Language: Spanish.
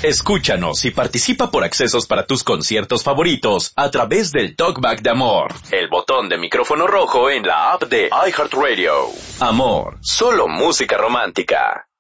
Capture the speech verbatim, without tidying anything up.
Escúchanos y participa por accesos para tus conciertos favoritos a través del Talkback de Amor, el botón de micrófono rojo en la app de iHeartRadio. Amor, solo música romántica.